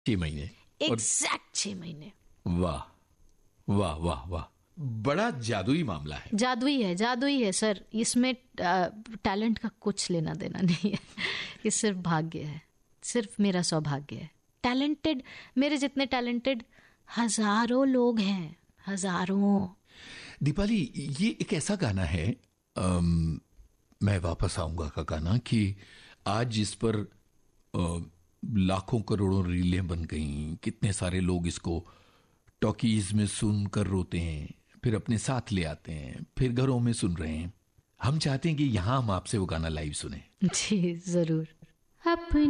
6 महीने? एग्जैक्ट 6 महीने। वाह वाह वाह वाह, बड़ा जादुई मामला है। जादुई है सर, इसमें टैलेंट का कुछ लेना देना नहीं है। ये सिर्फ भाग्य है, सिर्फ मेरा सौभाग्य है। टैलेंटेड, मेरे जितने टैलेंटेड हजारों लोग हैं, हजारों। दीपाली, ये एक ऐसा गाना है, मैं वापस आऊंगा का गाना, कि आज जिस पर लाखों करोड़ों रीलें बन गई, कितने सारे लोग इसको टॉकीज में सुनकर रोते हैं, फिर अपने साथ ले आते हैं, फिर घरों में सुन रहे हैं। हम चाहते हैं कि यहां हम आपसे वो गाना लाइव सुने। जी जरूर। अपनी